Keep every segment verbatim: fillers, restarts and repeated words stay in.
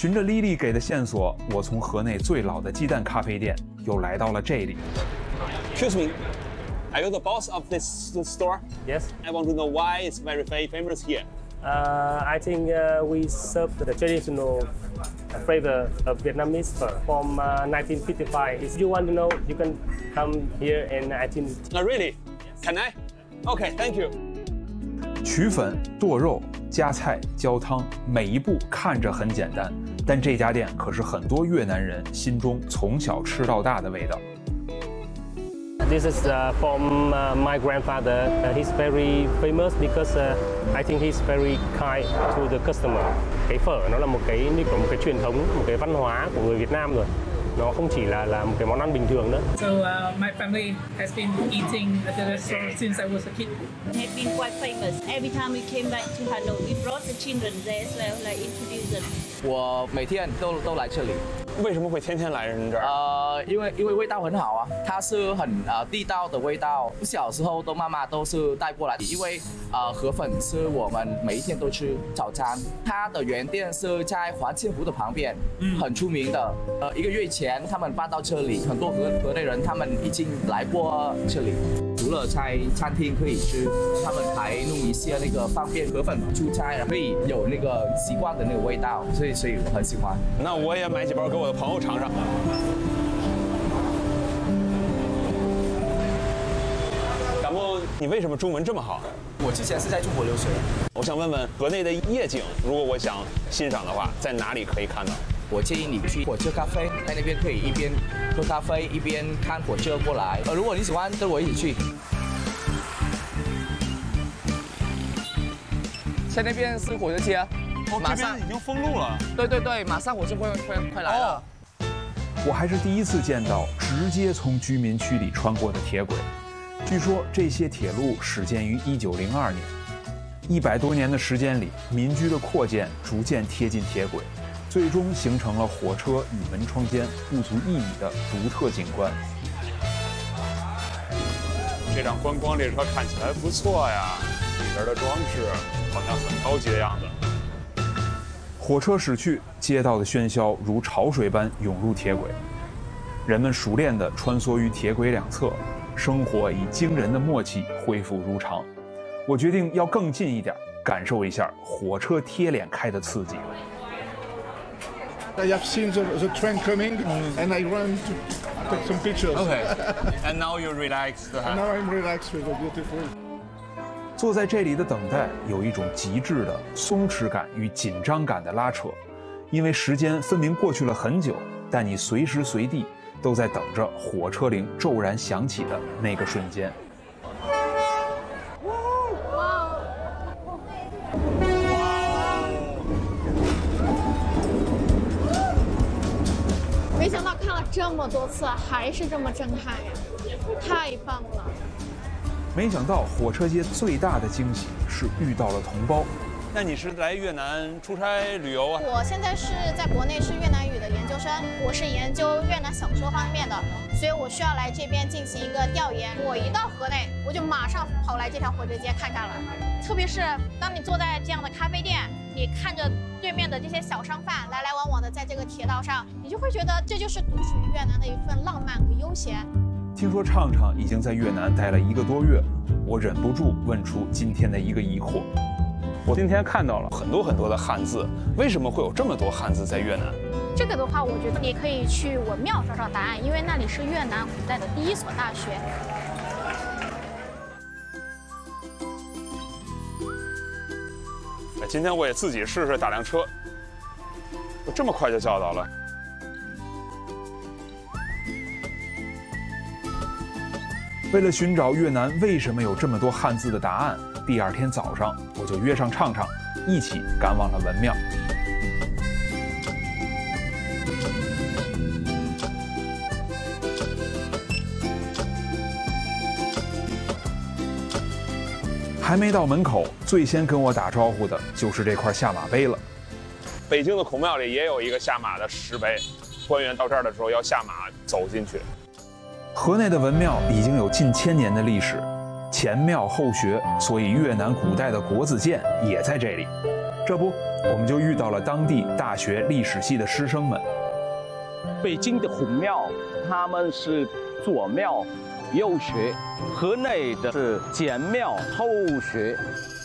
循着 Lily 给的线索，我从河内最老的鸡蛋咖啡店又来到了这里。 Excuse me, are you the boss of this store? Yes. I want to know why it's very famous here. Uh, I think uh, we serve the traditional flavor of Vietnamese pho from uh, nineteen fifty-five. If you want to know, you can come here and I think. Oh, really? Can I? Okay, thank you. 取粉、剁肉、加菜、浇汤，每一步看着很简单，但这家店可是很多越南人心中从小吃到大的味道。 This is uh, from uh, my grandfather. Uh, he's very famous because uh, I think he's very kind to the customer. Cái phở nó là một cái như kiểu một cái truyền thống, một cái văn hóa của người Việt Nam rồi. Nó không chỉ là là một cái món ăn bình thường nữa. So uh, my family has been eating at the restaurant since I was a kid. It has been quite famous. Every time we came back to Hanoi, we brought the children there as well, like introduce them. 我每天都都来这里。 为什么会天天来人这儿？ 呃，因为因为味道很好啊，它是很呃地道的味道。小时候都妈妈都是带过来，因为呃河粉是我们每一天都吃早餐。它的原店是在华庆湖的旁边，嗯，很出名的。呃，一个月前他们搬到这里，很多河河内人他们已经来过这里。除了在餐厅可以吃，他们还弄一些那个方便河粉出差，可以有那个习惯的那个味道，所以所以我很喜欢。 那我也买几包给我的朋友尝尝。感冒，你为什么中文这么好？ 我之前是在中国留学。 我想问问河内的夜景，如果我想欣赏的话，在哪里可以看到？ 我建议你去火车咖啡，在那边可以一边喝咖啡一边看火车过来。呃，如果你喜欢，跟我一起去。在那边是火车街， 哦，马上已经封路了。 对对对，马上火车会会会来了。 哦，我还是第一次见到直接从居民区里穿过的铁轨。据说这些铁路始建于一九零二年，一百多年的时间里，民居的扩建逐渐贴近铁轨。最终形成了火车与门窗间不足一米的独特景观。 这辆观光列车看起来不错呀，里边的装饰好像很高级的样子。 火车驶去，街道的喧嚣如潮水般涌入铁轨，人们熟练地穿梭于铁轨两侧，生活以惊人的默契恢复如常。我决定要更近一点，感受一下火车贴脸开的刺激。 I have seen the, the train coming, and I run to take some pictures. Okay. And now you're relaxed. And now I'm relaxed with the beautiful. 坐在这里的等待有一种极致的松弛感与紧张感的拉扯，因为时间分明过去了很久，但你随时随地都在等着火车铃骤然响起的那个瞬间。 没想到看了这么多次，还是这么震撼呀！太棒了！ 没想到火车街最大的惊喜是遇到了同胞。 那你是来越南出差旅游啊？ 我现在是在国内是越南语的研究生，我是研究越南小说方面的，所以我需要来这边进行一个调研。我一到河内，我就马上跑来这条火车街看看了。特别是当你坐在这样的咖啡店，你看着对面的这些小商贩来来往往的在这个铁道上，你就会觉得这就是独属于越南的一份浪漫和悠闲。 听说畅畅已经在越南待了一个多月，我忍不住问出今天的一个疑惑。 我今天看到了很多很多的汉字，为什么会有这么多汉字在越南？ 这个的话，我觉得你可以去文庙找找答案，因为那里是越南古代的第一所大学。 今天我也自己试试打辆车，我这么快就叫到了。 为了寻找越南为什么有这么多汉字的答案，第二天早上我就约上畅畅，一起赶往了文庙。还没到门口，最先跟我打招呼的就是这块下马碑了。 北京的孔庙里也有一个下马的石碑，官员到这儿的时候要下马走进去。 河内的文庙已经有近千年的历史，前庙后学，所以越南古代的国子监也在这里。这不， 我们就遇到了当地大学历史系的师生们。 北京的孔庙，他们是左庙右学；河内的是前庙后学。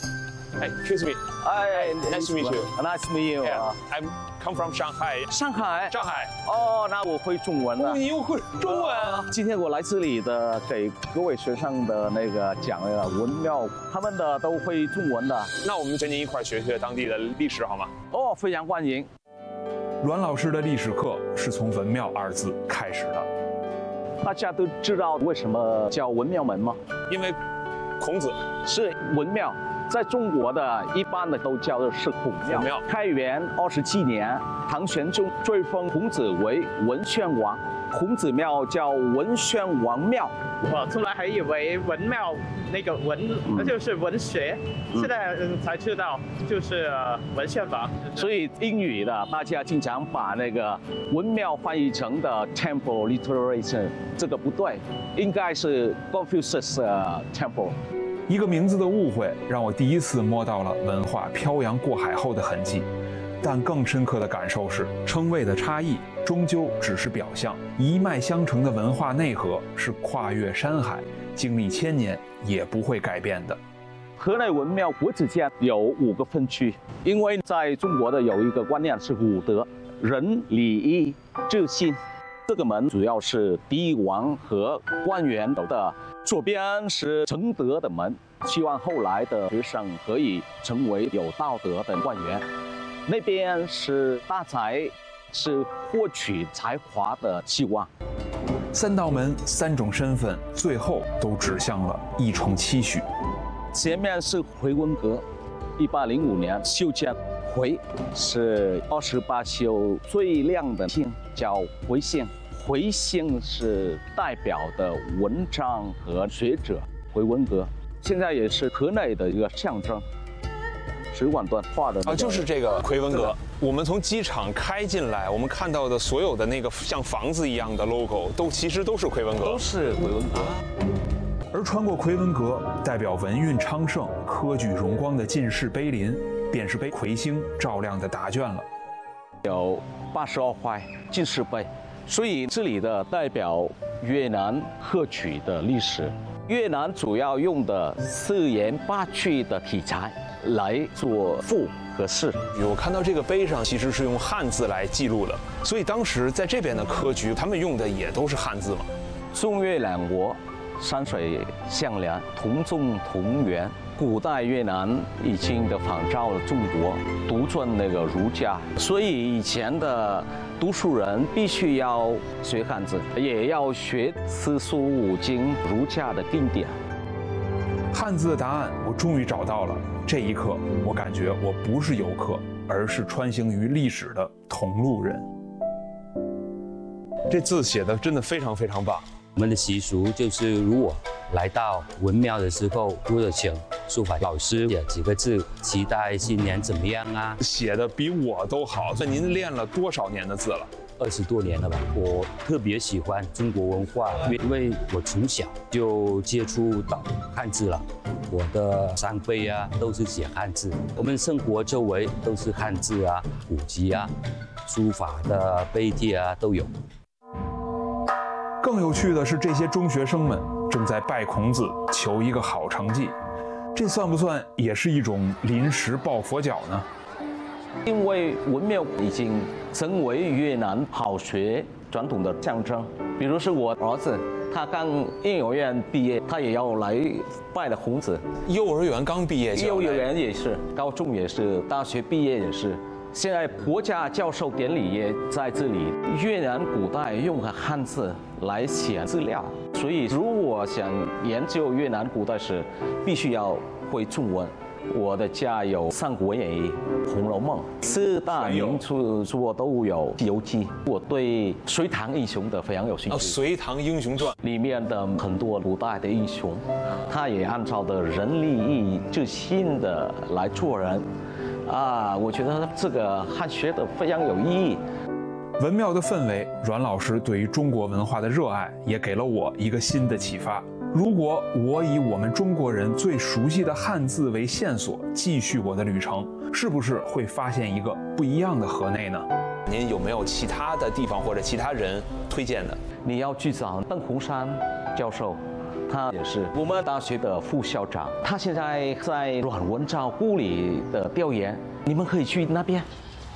Hey, excuse me. 哎 Nice to meet you. Nice to meet you. Yeah, I'm come from Shanghai. 上海， 上海。 哦，那我会中文了。 哦，你又会中文啊？ 今天我来这里的，给各位学生的那个讲那个文庙，他们的都会中文的。 那我们跟您一块学学当地的历史好吗？ 哦，非常欢迎。 阮老师的历史课是从文庙二字开始的。 大家都知道为什么叫文庙门吗？ 因为孔子是文庙。在中国的一般的都叫的是孔庙。 庙开元二十七年，唐玄宗追封孔子为文宣王，孔子庙叫文宣王庙。 我从来还以为文庙那个文那就是文学， 嗯、 现在才知道就是文宣王。 所以英语的大家经常把那个文庙翻译成的 temple literature， 这个不对，应该是 Confucius temple。 一个名字的误会，让我第一次摸到了文化漂洋过海后的痕迹。但更深刻的感受是，称谓的差异终究只是表象，一脉相承的文化内核是跨越山海，经历千年也不会改变的。 河内文庙国子监有五个分区，因为在中国的有一个观念是五德：仁、礼、义、智、信。这个门主要是帝王和官员的，左边是承德的门，希望后来的学生可以成为有道德的官员。那边是大才，是获取才华的希望。 三道门，三种身份，最后都指向了一重期许。 前面是回文阁，一八零五年修建。回是二十八宿最亮的星，叫回星。回星是代表的文章和学者，回文阁现在也是河内的一个象征。水管段画的、那个、 啊，就是这个回文阁。我们从机场开进来，我们看到的所有的那个像房子一样的 logo， 都其实都是回文阁， 都是回文阁。 而穿过回文阁，代表文运昌盛、科举荣光的进士碑林，便是被魁星照亮的答卷了。 有八十二块进士碑，所以这里的代表越南科举的历史。越南主要用的四言八句的题材来做赋和诗。 我看到这个碑上其实是用汉字来记录的，所以当时在这边的科举，他们用的也都是汉字嘛。 中越两国山水相连，同宗同源。古代越南已经的仿照了中国，独尊那个儒家，所以以前的读书人必须要学汉字，也要学四书五经儒家的经典。 汉字的答案我终于找到了，这一刻我感觉我不是游客，而是穿行于历史的同路人。 这字写的真的非常非常棒。 我们的习俗就是，如果来到文庙的时候，如果请书法老师写几个字，期待新年怎么样啊？ 写的比我都好。那您练了多少年的字了？ 二十多年了吧。我特别喜欢中国文化，因为我从小就接触到汉字了。我的上辈啊都是写汉字，我们生活周围都是汉字啊、古籍啊、书法的碑帖啊都有。 更有趣的是，这些中学生们正在拜孔子，求一个好成绩。这算不算也是一种临时抱佛脚呢？ 因为文庙已经成为越南好学传统的象征。比如是我儿子，他刚幼儿园毕业，他也要来拜了孔子。 幼儿园刚毕业就？ 幼儿园也是，高中也是，大学毕业也是。现在国家教授典礼也在这里。越南古代用汉字来写资料，所以如果想研究越南古代史，必须要会中文。我的家有《三国演义》《红楼梦》，四大名著我都有《西游记》。我对隋唐英雄的非常有兴趣。 哦，《隋唐英雄传》 里面的很多古代的英雄，他也按照的仁义义智信的来做人。啊，我觉得这个汉学的非常有意义。 文庙的氛围，阮老师对于中国文化的热爱，也给了我一个新的启发。 如果我以我们中国人最熟悉的汉字为线索，继续我的旅程，是不是会发现一个不一样的河内呢？ 您有没有其他的地方或者其他人推荐的？ 你要去找邓洪山教授，他也是我们大学的副校长，他现在在阮文照故里的调研，你们可以去那边。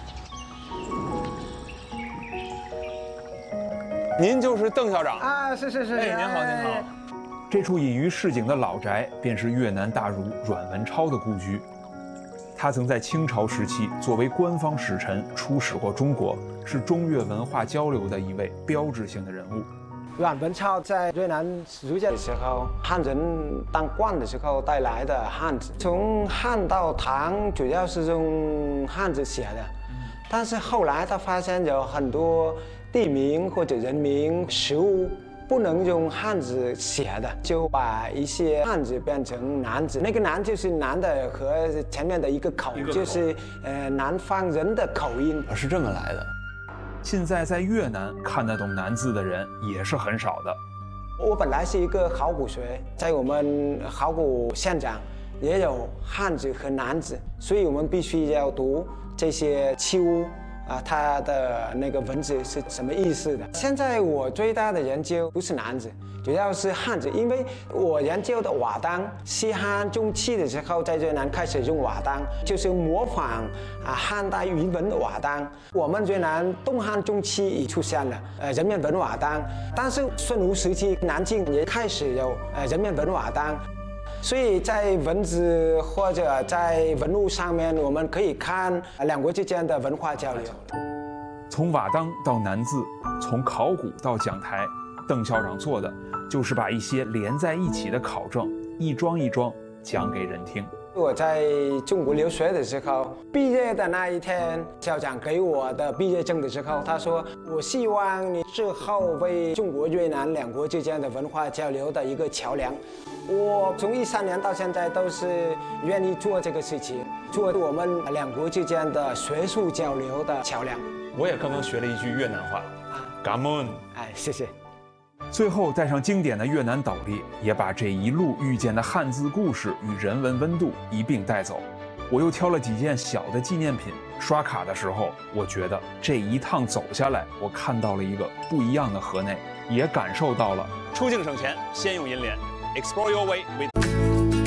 您就是邓校长啊？是是是。 哎，您好，您好。 这处隐于市井的老宅，便是越南大儒阮文超的故居。他曾在清朝时期作为官方使臣出使过中国，是中越文化交流的一位标志性的人物。 阮文超在越南儒家的时候，汉人当官的时候带来的汉字，从汉到唐主要是用汉字写的，但是后来他发现有很多地名或者人名、食物不能用汉字写的，就把一些汉字变成南字。那个南就是南的和前面的一个口， 一个口就是呃南方人的口音， 是这么来的。 现在在越南看得懂南字的人也是很少的。 我本来是一个考古学，在我们考古现场也有汉字和南字，所以我们必须要读这些器物。啊，它的那个文字是什么意思的？现在我最大的研究不是南字，主要是汉字，因为我研究的瓦当，西汉中期的时候在越南开始用瓦当，就是模仿啊汉代云纹的瓦当。我们越南东汉中期已出现了呃人面纹瓦当，但是孙吴时期南京也开始有呃人面纹瓦当。所以在文字或者在文物上面，我们可以看两国之间的文化交流。 从瓦当到南字，从考古到讲台，邓校长做的就是把一些连在一起的考证一桩一桩讲给人听。 我在中国留学的时候，毕业的那一天，校长给我的毕业证的时候，他说：“我希望你之后为中国越南两国之间的文化交流的一个桥梁。”我从一三年到现在都是愿意做这个事情，做我们两国之间的学术交流的桥梁。 我也刚刚学了一句越南话，感恩。 哎，谢谢。 最后带上经典的越南斗笠，也把这一路遇见的汉字故事与人文温度一并带走。我又挑了几件小的纪念品，刷卡的时候，我觉得这一趟走下来，我看到了一个不一样的河内，也感受到了出境省钱，先用银联。Explore your way with